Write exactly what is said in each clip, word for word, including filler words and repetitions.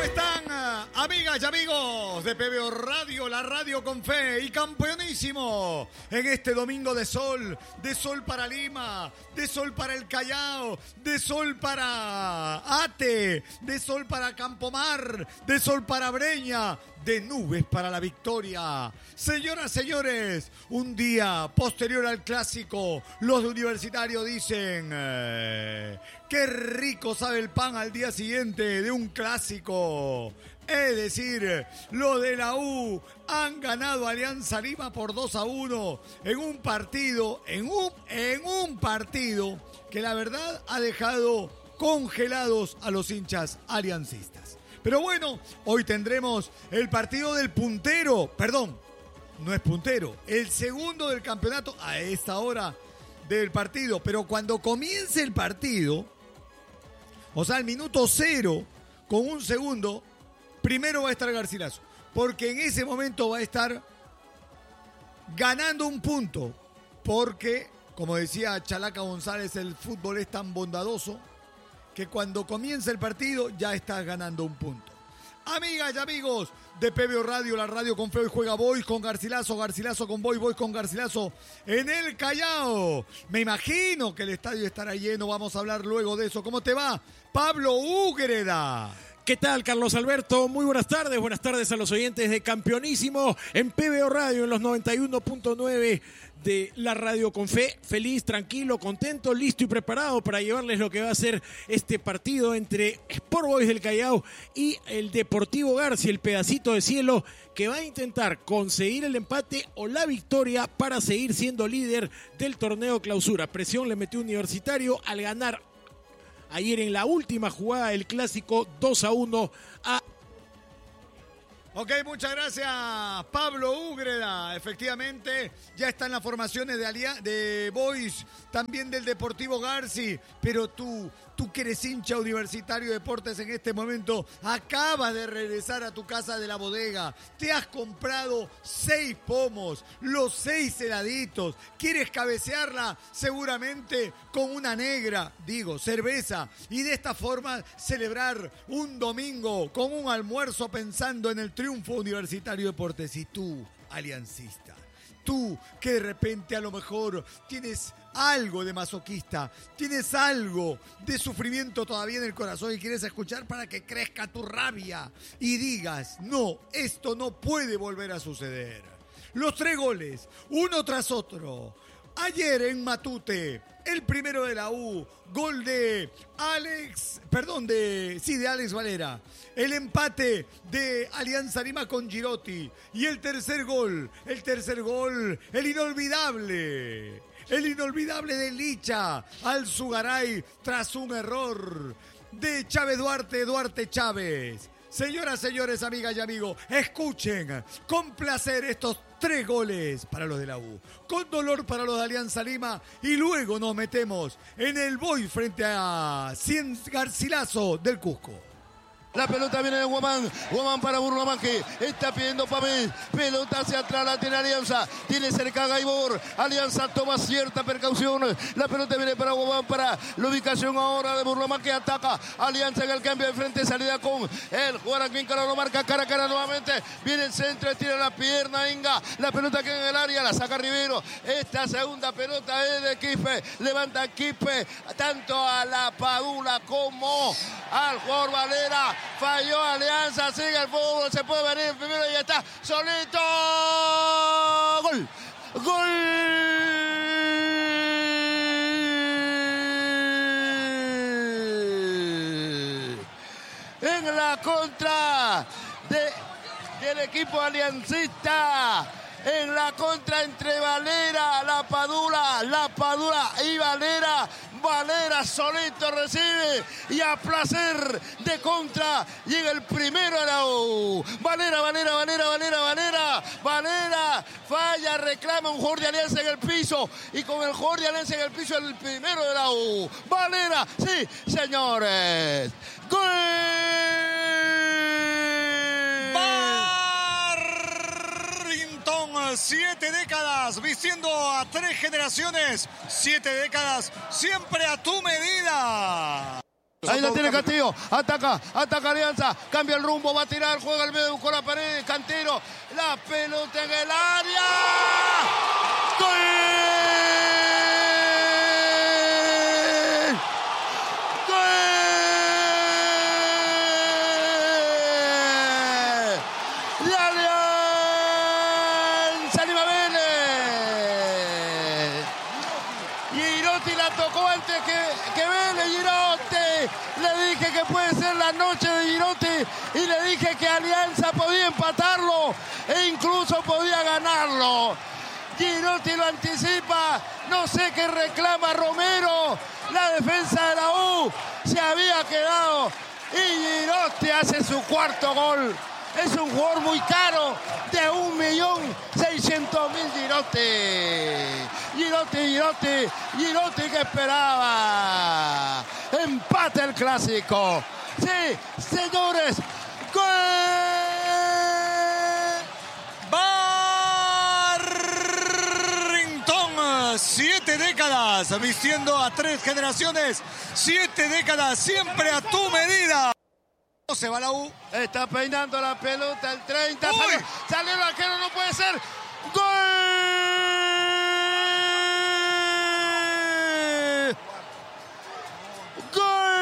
¿Cómo están, amigas y amigos de P B O Radio, la radio con fe y campeonísimo? En este domingo de sol, de sol para Lima, de sol para el Callao, de sol para Ate, de sol para Campomar, de sol para Breña, de nubes para la victoria. Señoras, señores, un día posterior al clásico, los de Universitario dicen eh, qué rico sabe el pan al día siguiente de un clásico. Es decir, los de la U han ganado a Alianza Lima por dos a uno en un partido, en un, en un partido que la verdad ha dejado congelados a los hinchas aliancistas. Pero bueno, hoy tendremos el partido del puntero, perdón, no es puntero, el segundo del campeonato a esta hora del partido. Pero cuando comience el partido, o sea, el minuto cero con un segundo, primero va a estar Garcilaso, porque en ese momento va a estar ganando un punto, porque, como decía Chalaca González, el fútbol es tan bondadoso que cuando comienza el partido ya estás ganando un punto. Amigas y amigos de P B O Radio, la radio con fe, hoy juega Boys con Garcilaso, Garcilaso con Boys, Boys con Garcilaso en el Callao. Me imagino que el estadio estará lleno, vamos a hablar luego de eso. ¿Cómo te va, Pablo Úgreda? ¿Qué tal, Carlos Alberto? Muy buenas tardes, buenas tardes a los oyentes de Campeonísimo en P B O Radio en los noventa y uno punto nueve de la radio con fe. Feliz, tranquilo, contento, listo y preparado para llevarles lo que va a ser este partido entre Sport Boys del Callao y el Deportivo García, el pedacito de cielo que va a intentar conseguir el empate o la victoria para seguir siendo líder del torneo clausura. Presión le metió Universitario al ganar ayer en la última jugada del clásico dos a uno a... Ok, muchas gracias, Pablo Úgreda. Efectivamente, ya están las formaciones de, Alia- de Boys, también del Deportivo Garci. Pero tú, tú que eres hincha Universitario de Deportes en este momento, acabas de regresar a tu casa de la bodega. Te has comprado seis pomos, los seis heladitos. ¿Quieres cabecearla? Seguramente con una negra, digo, cerveza. Y de esta forma celebrar un domingo con un almuerzo pensando en el triunfo Universitario de Deportes. Y tú, aliancista, tú que de repente a lo mejor tienes algo de masoquista, tienes algo de sufrimiento todavía en el corazón y quieres escuchar para que crezca tu rabia y digas, no, esto no puede volver a suceder. Los tres goles, uno tras otro. Ayer en Matute, el primero de la U, gol de Alex, perdón, de, sí, de Alex Valera. El empate de Alianza Lima con Girotti. Y el tercer gol, el tercer gol, el inolvidable, el inolvidable de Licha al Zugaray tras un error de Chávez Duarte, Duarte Chávez. Señoras, señores, amigas y amigos, escuchen con placer estos tres goles para los de la U, con dolor para los de Alianza Lima, y luego nos metemos en el Boy frente a Cien Garcilaso del Cusco. La pelota viene de Guamán, Guamán para Burlamaque, está pidiendo Pamés, pelota hacia atrás, la tiene Alianza, tiene cerca a Gaibor, Alianza toma cierta precaución, la pelota viene para Guamán, para la ubicación ahora de Burlamaque, ataca Alianza en el cambio de frente, salida con el Guaraquín, cara lo marca, cara a cara nuevamente, viene el centro, tira la pierna Inga, la pelota queda en el área, la saca Rivero, esta segunda pelota es de Quispe, levanta Quispe, tanto a la Padula como al jugador Valera. Falló Alianza, sigue el fútbol, se puede venir primero y ya está, solito, gol, gol, en la contra de, del equipo aliancista, en la contra entre Valera, la Padula, la Padula y Valera. Valera solito recibe y a placer de contra llega el primero a la U. Valera, Valera, Valera, Valera, Valera, Valera falla, reclama un jugador de Alianza en el piso y con el jugador de Alianza en el piso el primero de la U. Valera, sí, señores. ¡Gol! Siete décadas vistiendo a tres generaciones, siete décadas siempre a tu medida. Ahí la tiene Castillo. Ataca, ataca Alianza. Cambia el rumbo, va a tirar, juega al medio, buscó la pared. Cantero. La pelota en el área. ¡Gol! Que puede ser la noche de Girotti y le dije que Alianza podía empatarlo e incluso podía ganarlo. Girotti lo anticipa, no sé qué reclama Romero, la defensa de la U se había quedado y Girotti hace su cuarto gol. Es un jugador muy caro, de un millón seiscientos mil Girotti. Girotti, Girotti, Girotti que esperaba. Empate el clásico. Sí, señores. ¡Gol! Barrington, siete décadas vistiendo a tres generaciones, siete décadas siempre a tu medida. Se va la U. Está peinando la pelota el treinta. Salió, salió el arquero, no puede ser. ¡Gol! ¡Gol!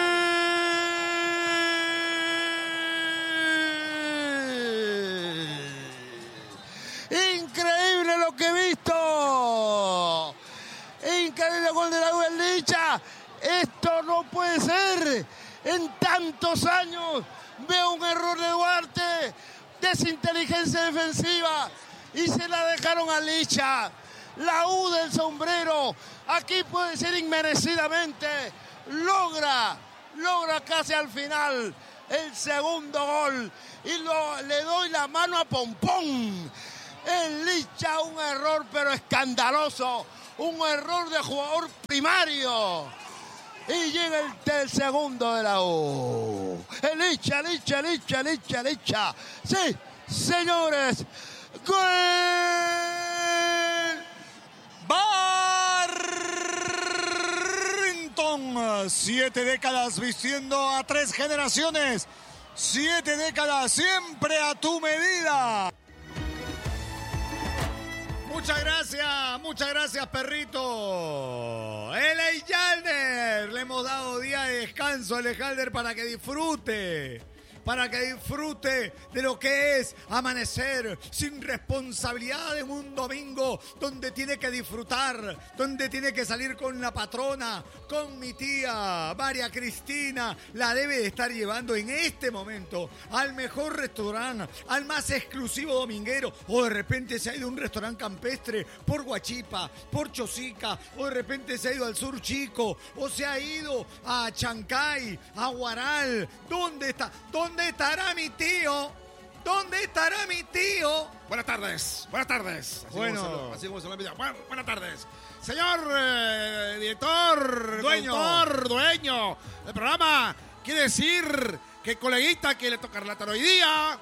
Increíble lo que he visto. Increíble gol de la U en Licha. Esto no puede ser. En tantos años veo un error de Duarte, desinteligencia defensiva y se la dejaron a Licha. La U del sombrero, aquí puede ser inmerecidamente, logra, logra casi al final el segundo gol y lo, le doy la mano a Pompón. En Licha un error pero escandaloso, un error de jugador primario. Y llega el, el segundo de la U. El Licha, Licha, Licha, Licha, Licha. Sí, señores. ¡Gol! Barrington. Siete décadas vistiendo a tres generaciones. Siete décadas siempre a tu medida. Muchas gracias, muchas gracias, perrito. El Eijalder, le hemos dado día de descanso al Eijalder para que disfrute. Para que disfrute de lo que es amanecer sin responsabilidad en un domingo donde tiene que disfrutar, donde tiene que salir con la patrona, con mi tía María Cristina. La debe de estar llevando en este momento al mejor restaurante, al más exclusivo dominguero, o de repente se ha ido a un restaurante campestre por Huachipa, por Chosica, o de repente se ha ido al Sur Chico, o se ha ido a Chancay, a Huaral. ¿Dónde está? ¿Dónde ¿Dónde estará mi tío? ¿Dónde estará mi tío? Buenas tardes, buenas tardes. Así bueno, como así como se lo envía. Bueno, buenas tardes. Señor eh, director, dueño. Doctor, dueño del programa, quiere decir que el coleguita que le toca relatar hoy día,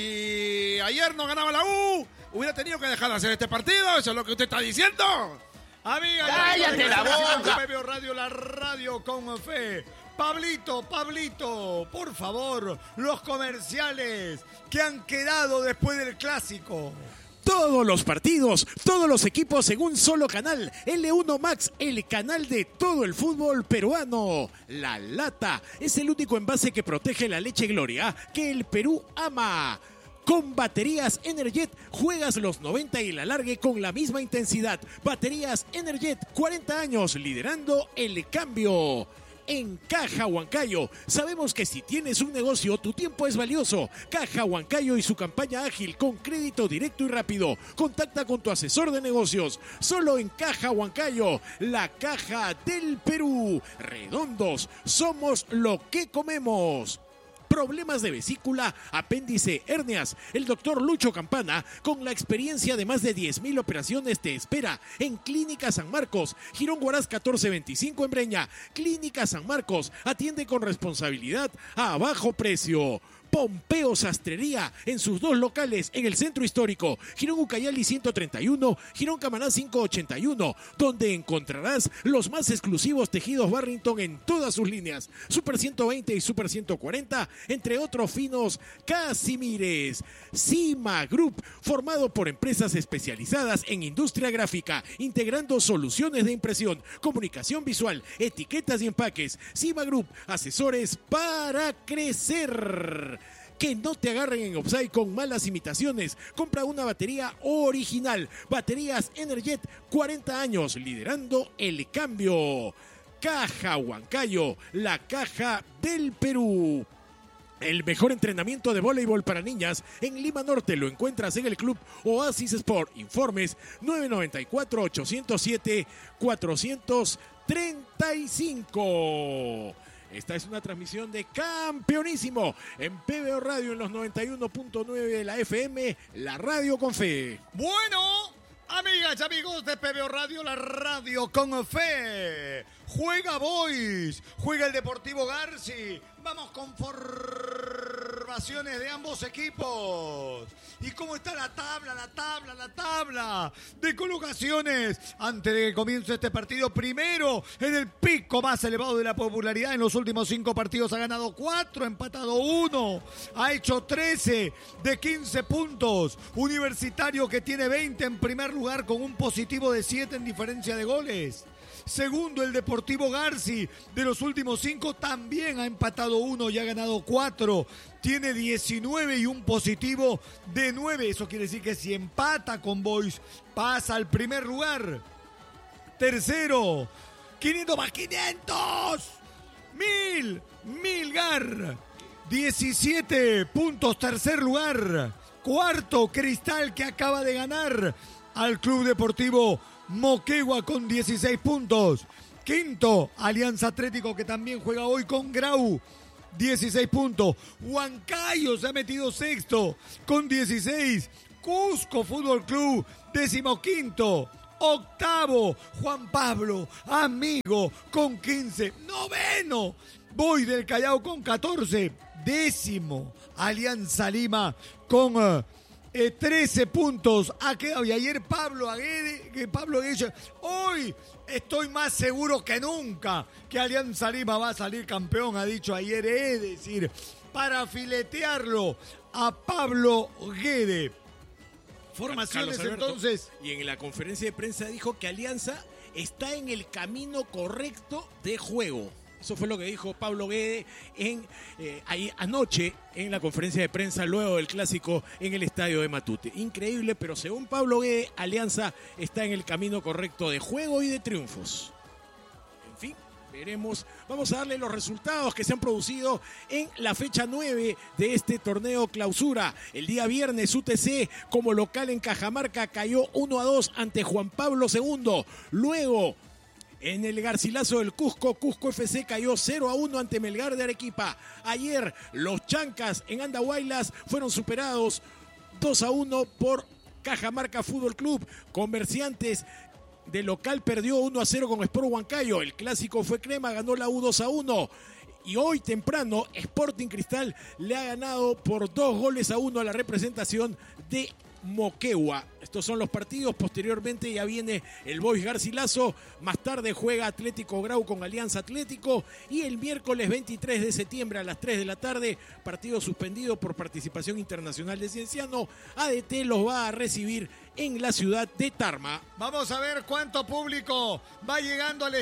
si ayer no ganaba la U, hubiera tenido que dejar de hacer este partido. Eso es lo que usted está diciendo. Amiga, cállate la boca. P B O Radio, la radio con fe. Pablito, Pablito, por favor, los comerciales que han quedado después del clásico. Todos los partidos, todos los equipos en un solo canal. L uno Max, el canal de todo el fútbol peruano. La Lata es el único envase que protege la leche Gloria que el Perú ama. Con baterías Energet, juegas los noventa y la largue con la misma intensidad. Baterías Energet, cuarenta años liderando el cambio. En Caja Huancayo, sabemos que si tienes un negocio, tu tiempo es valioso. Caja Huancayo y su campaña ágil con crédito directo y rápido. Contacta con tu asesor de negocios. Solo en Caja Huancayo, la caja del Perú. Redondos, somos lo que comemos. Problemas de vesícula, apéndice, hernias. El doctor Lucho Campana, con la experiencia de más de diez mil operaciones, te espera en Clínica San Marcos, Girón Huaraz catorce veinticinco en Breña. Clínica San Marcos, atiende con responsabilidad a bajo precio. Pompeo Sastrería en sus dos locales en el centro histórico, Girón Ucayali ciento treinta y uno, Girón Camaná quinientos ochenta y uno, donde encontrarás los más exclusivos tejidos Barrington en todas sus líneas, Super ciento veinte y Super ciento cuarenta, entre otros finos Casimires. Cima Group, formado por empresas especializadas en industria gráfica, integrando soluciones de impresión, comunicación visual, etiquetas y empaques. Cima Group, asesores para crecer. Que no te agarren en offside con malas imitaciones. Compra una batería original. Baterías Energet, cuarenta años, liderando el cambio. Caja Huancayo, la caja del Perú. El mejor entrenamiento de voleibol para niñas en Lima Norte lo encuentras en el Club Oasis Sport. Informes nueve nueve cuatro, ocho cero siete, cuatro tres cinco. Esta es una transmisión de Campeonísimo en P B O Radio en los noventa y uno punto nueve de la F M, la radio con fe. Bueno, amigas y amigos de P B O Radio, la radio con fe. Juega Boys, juega el Deportivo Garci. Vamos con formaciones de ambos equipos. ¿Y cómo está la tabla, la tabla, la tabla de colocaciones? Antes de que comience este partido, primero en el pico más elevado de la popularidad. En los últimos cinco partidos ha ganado cuatro, ha empatado uno. Ha hecho trece de quince puntos. Universitario, que tiene veinte en primer lugar con un positivo de siete en diferencia de goles. Segundo, el Deportivo Garci, de los últimos cinco también ha empatado uno y ha ganado cuatro. Tiene diecinueve y un positivo de nueve. Eso quiere decir que si empata con Boys, pasa al primer lugar. Tercero, quinientos más quinientos. Mil, Milgar. diecisiete puntos, tercer lugar. Cuarto, Cristal, que acaba de ganar al Club Deportivo Moquegua con dieciséis puntos. Quinto, Alianza Atlético, que también juega hoy con Grau, dieciséis puntos. Huancayo se ha metido sexto con dieciséis. Cusco Fútbol Club, decimoquinto. Octavo, Juan Pablo, amigo, con quince. Noveno, Boy del Callao con catorce. Décimo, Alianza Lima con Uh, Eh, trece puntos ha quedado. Y ayer Pablo Aguede, que Pablo Aguede, hoy estoy más seguro que nunca que Alianza Lima va a salir campeón, ha dicho ayer, es decir, para filetearlo a Pablo Guede. Formaciones Carlos Alberto, entonces. Y en la conferencia de prensa dijo que Alianza está en el camino correcto de juego. Eso fue lo que dijo Pablo Guede en, eh, ahí, anoche en la conferencia de prensa luego del clásico en el estadio de Matute. Increíble, pero según Pablo Guede, Alianza está en el camino correcto de juego y de triunfos. En fin, veremos. Vamos a darle los resultados que se han producido en la fecha nueve de este torneo clausura. El día viernes, U T C como local en Cajamarca cayó uno a dos ante Juan Pablo segundo. Luego, en el Garcilaso del Cusco, Cusco F C cayó cero a uno ante Melgar de Arequipa. Ayer, los Chancas en Andahuaylas fueron superados dos a uno por Cajamarca Fútbol Club. Comerciantes de local perdió uno a cero con Sport Huancayo. El clásico fue crema, ganó la U dos a uno. Y hoy temprano, Sporting Cristal le ha ganado por dos goles a uno a la representación de Moquegua. Estos son los partidos. Posteriormente ya viene el Boys Garcilaso. Más tarde juega Atlético Grau con Alianza Atlético. Y el miércoles veintitrés de septiembre a las tres de la tarde, partido suspendido por participación internacional de Cienciano, A D T los va a recibir en la ciudad de Tarma. Vamos a ver cuánto público va llegando al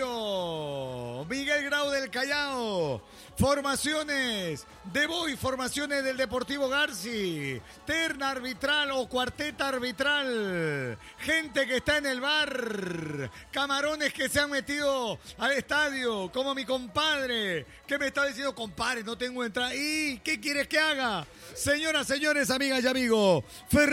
estadio Miguel Grau del Callao. Formaciones de Boy, formaciones del Deportivo Garci, terna arbitral o cuarteta arbitral, gente que está en el bar, camarones que se han metido al estadio, como mi compadre, que me está diciendo, compadre, no tengo entrada. ¿Y qué quieres que haga? Señoras, señores, amigas y amigos,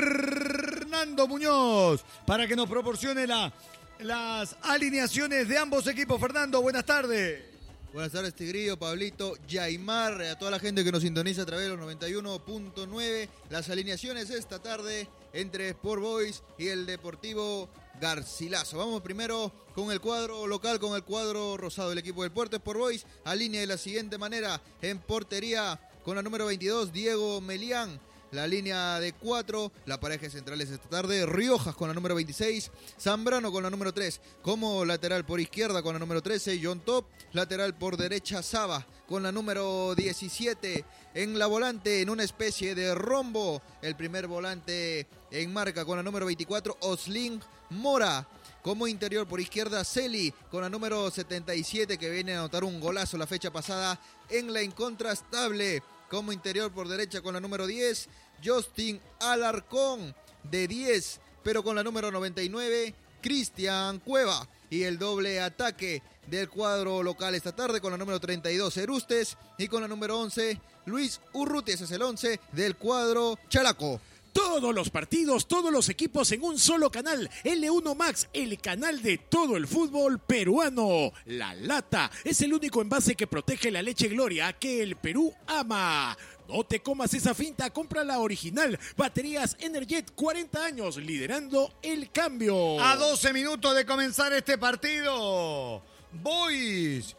Fernando Muñoz, para que nos proporcione la, las alineaciones de ambos equipos. Fernando, buenas tardes. Buenas tardes, Tigrillo, Pablito, Yaimar, a toda la gente que nos sintoniza a través de los noventa y uno punto nueve. Las alineaciones esta tarde entre Sport Boys y el Deportivo Garcilaso. Vamos primero con el cuadro local, con el cuadro rosado. El equipo del Puerto Sport Boys alinea de la siguiente manera: en portería con la número veintidós, Diego Melián. La línea de cuatro, la pareja centrales esta tarde, Riojas con la número veintiséis, Zambrano con la número tres, como lateral por izquierda con la número trece, John Top, lateral por derecha, Saba con la número diecisiete, en la volante en una especie de rombo, el primer volante en marca con la número veinticuatro, Oslin Mora. Como interior por izquierda, Celi con la número setenta y siete, que viene a anotar un golazo la fecha pasada en la incontrastable. Como interior por derecha con la número diez, Justin Alarcón de diez, pero con la número noventa y nueve, Cristian Cueva. Y el doble ataque del cuadro local esta tarde con la número treinta y dos, Erustes, y con la número once, Luis Urruti. Ese es el once del cuadro Chalaco. Todos los partidos, todos los equipos en un solo canal. L uno Max, el canal de todo el fútbol peruano. La Lata es el único envase que protege la leche Gloria que el Perú ama. No te comas esa finta, compra la original. Baterías Energet, cuarenta años, liderando el cambio. A doce minutos de comenzar este partido, Boys,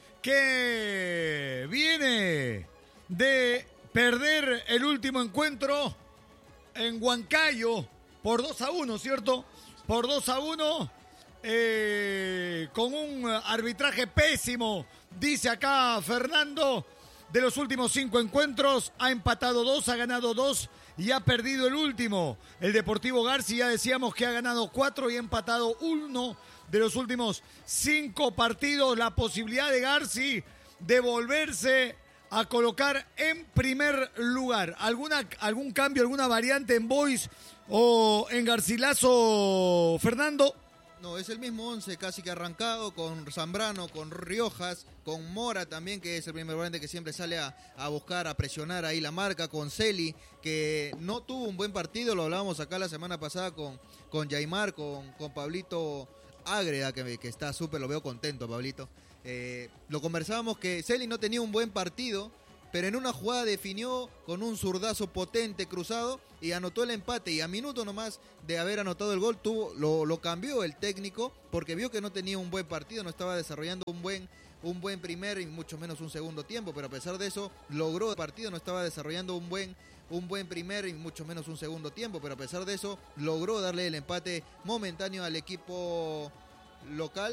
que viene de perder el último encuentro en Huancayo por dos a uno, ¿cierto? Por dos a uno, eh, con un arbitraje pésimo, dice acá Fernando. De los últimos cinco encuentros, ha empatado dos, ha ganado dos y ha perdido el último. El Deportivo Garci, ya decíamos que ha ganado cuatro y ha empatado uno de los últimos cinco partidos. La posibilidad de Garci de volverse a colocar en primer lugar. ¿Alguna, algún cambio, alguna variante en Boys o en Garcilaso, Fernando? No, es el mismo once casi que arrancado, con Zambrano, con Riojas, con Mora también, que es el primer volante que siempre sale a, a buscar, a presionar ahí la marca, con Celi, que no tuvo un buen partido, lo hablábamos acá la semana pasada con, con Yaimar, con, con Pablito Ágreda, que, que está súper, lo veo contento, Pablito. Eh, lo conversábamos que Celi no tenía un buen partido, pero en una jugada definió con un zurdazo potente cruzado y anotó el empate, y a minuto nomás de haber anotado el gol tuvo, lo, lo cambió el técnico porque vio que no tenía un buen partido, no estaba desarrollando un buen, un buen primer y mucho menos un segundo tiempo, pero a pesar de eso logró el partido, no estaba desarrollando un buen, un buen primer y mucho menos un segundo tiempo, pero a pesar de eso logró darle el empate momentáneo al equipo local.